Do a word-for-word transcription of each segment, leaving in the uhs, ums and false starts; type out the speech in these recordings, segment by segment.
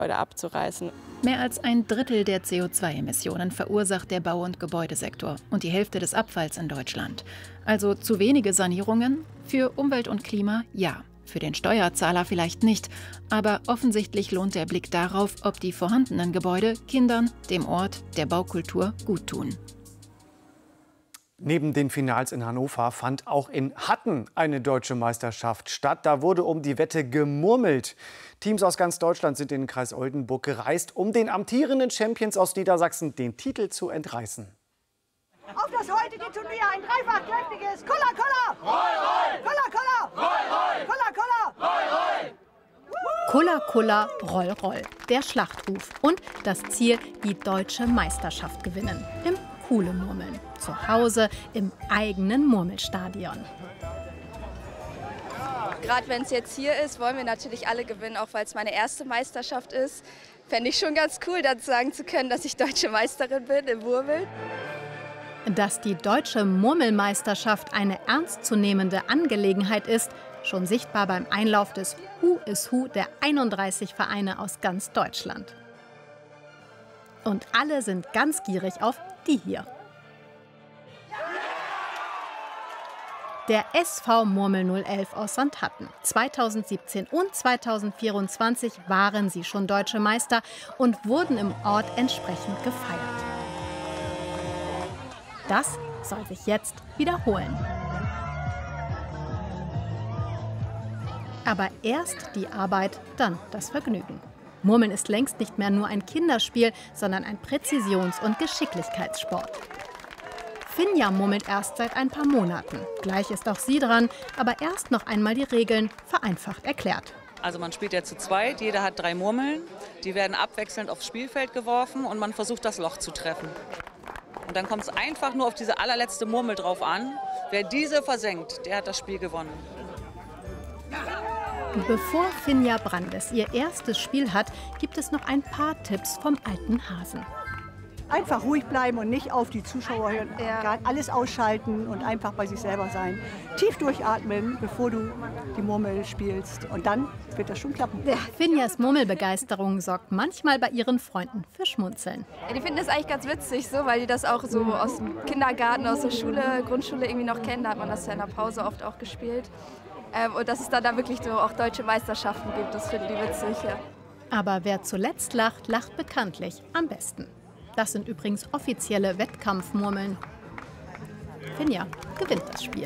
abzureißen. Mehr als ein Drittel der C O zwei Emissionen verursacht der Bau- und Gebäudesektor und die Hälfte des Abfalls in Deutschland. Also zu wenige Sanierungen? Für Umwelt und Klima ja. Für den Steuerzahler vielleicht nicht. Aber offensichtlich lohnt der Blick darauf, ob die vorhandenen Gebäude Kindern, dem Ort, der Baukultur guttun. Neben den Finals in Hannover fand auch in Hatten eine deutsche Meisterschaft statt. Da wurde um die Wette gemurmelt. Teams aus ganz Deutschland sind in den Kreis Oldenburg gereist, um den amtierenden Champions aus Niedersachsen den Titel zu entreißen. Auf das heutige Turnier ein dreifach kräftiges Kolla Kolla! Roll, roll! Kolla Kolla! Roll, roll! Kolla Kolla! Roll, roll! Kolla Kolla, Roll, Roll. Der Schlachtruf und das Ziel, die deutsche Meisterschaft gewinnen. Im Kuhle-Murmeln. Zu Hause im eigenen Murmelstadion. Gerade wenn es jetzt hier ist, wollen wir natürlich alle gewinnen, auch weil es meine erste Meisterschaft ist. Fände ich schon ganz cool, dann sagen zu können, dass ich deutsche Meisterin bin im Murmeln. Dass die deutsche Murmelmeisterschaft eine ernstzunehmende Angelegenheit ist, schon sichtbar beim Einlauf des Who is Who der einunddreißig Vereine aus ganz Deutschland. Und alle sind ganz gierig auf die hier. Der S V Murmel null elf aus Sandhatten. zweitausendsiebzehn und zweitausendvierundzwanzig waren sie schon deutsche Meister und wurden im Ort entsprechend gefeiert. Das soll sich jetzt wiederholen. Aber erst die Arbeit, dann das Vergnügen. Murmeln ist längst nicht mehr nur ein Kinderspiel, sondern ein Präzisions- und Geschicklichkeitssport. Finja murmelt erst seit ein paar Monaten. Gleich ist auch sie dran, aber erst noch einmal die Regeln vereinfacht erklärt. Also man spielt ja zu zweit, jeder hat drei Murmeln. Die werden abwechselnd aufs Spielfeld geworfen und man versucht, das Loch zu treffen. Und dann kommt es einfach nur auf diese allerletzte Murmel drauf an. Wer diese versenkt, der hat das Spiel gewonnen. Bevor Finja Brandes ihr erstes Spiel hat, gibt es noch ein paar Tipps vom alten Hasen. Einfach ruhig bleiben und nicht auf die Zuschauer hören. Ja. Alles ausschalten und einfach bei sich selber sein. Tief durchatmen, bevor du die Murmel spielst. Und dann wird das schon klappen. Ja. Finjas Murmelbegeisterung sorgt manchmal bei ihren Freunden für Schmunzeln. Ja, die finden das eigentlich ganz witzig, so, weil die das auch so aus dem Kindergarten, aus der Schule, Grundschule irgendwie noch kennen. Da hat man das ja in der Pause oft auch gespielt. Ähm, und dass es dann da wirklich so auch deutsche Meisterschaften gibt, das finden die witzig. Ja. Aber wer zuletzt lacht, lacht bekanntlich am besten. Das sind übrigens offizielle Wettkampfmurmeln. Finja gewinnt das Spiel.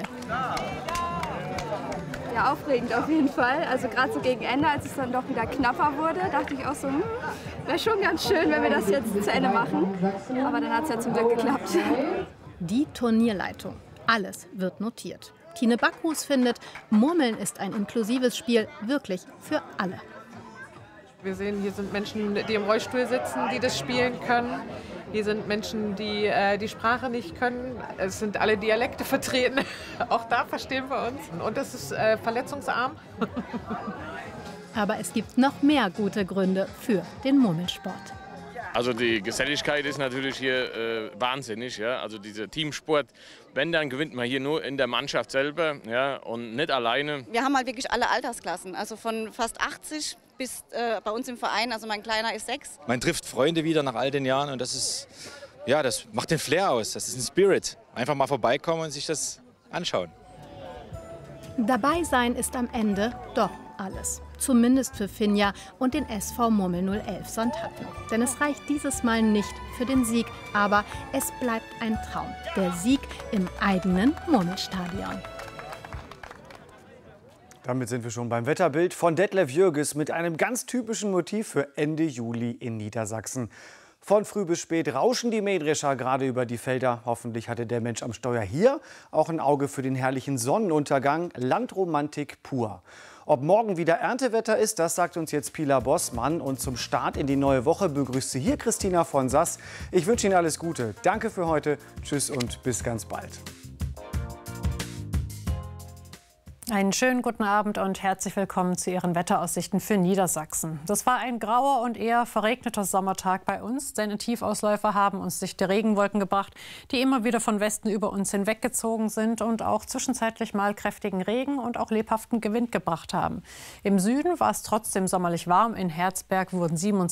Ja, aufregend auf jeden Fall. Also gerade so gegen Ende, als es dann doch wieder knapper wurde, dachte ich auch so, hm, wäre schon ganz schön, wenn wir das jetzt zu Ende machen. Aber dann hat es ja zum Glück geklappt. Die Turnierleitung. Alles wird notiert. Tine Backhus findet, Murmeln ist ein inklusives Spiel, wirklich für alle. Wir sehen, hier sind Menschen, die im Rollstuhl sitzen, die das spielen können. Hier sind Menschen, die äh, die Sprache nicht können. Es sind alle Dialekte vertreten. Auch da verstehen wir uns. Und es ist äh, verletzungsarm. Aber es gibt noch mehr gute Gründe für den Murmelsport. Also die Geselligkeit ist natürlich hier äh, wahnsinnig. Ja? Also dieser Teamsport, wenn, dann gewinnt man hier nur in der Mannschaft selber, ja? Und nicht alleine. Wir haben halt wirklich alle Altersklassen, also von fast achtzig bis äh, bei uns im Verein, also mein Kleiner ist sechs. Man trifft Freunde wieder nach all den Jahren und das ist, ja, das macht den Flair aus, das ist ein Spirit. Einfach mal vorbeikommen und sich das anschauen. Dabei sein ist am Ende doch alles. Zumindest für Finja und den S V Murmel null elf Sandhatten. Denn es reicht dieses Mal nicht für den Sieg, aber es bleibt ein Traum. Der Sieg im eigenen Murmelstadion. Damit sind wir schon beim Wetterbild von Detlef Jürges mit einem ganz typischen Motiv für Ende Juli in Niedersachsen. Von früh bis spät rauschen die Mähdrescher gerade über die Felder. Hoffentlich hatte der Mensch am Steuer hier auch ein Auge für den herrlichen Sonnenuntergang. Landromantik pur. Ob morgen wieder Erntewetter ist, das sagt uns jetzt Pila Bossmann. Und zum Start in die neue Woche begrüßt sie hier Christina von Sass. Ich wünsche Ihnen alles Gute. Danke für heute. Tschüss und bis ganz bald. Einen schönen guten Abend und herzlich willkommen zu Ihren Wetteraussichten für Niedersachsen. Das war ein grauer und eher verregneter Sommertag bei uns, denn Tiefausläufer haben uns dichte Regenwolken gebracht, die immer wieder von Westen über uns hinweggezogen sind und auch zwischenzeitlich mal kräftigen Regen und auch lebhaften Wind gebracht haben. Im Süden war es trotzdem sommerlich warm. In Herzberg wurden siebenundzwanzig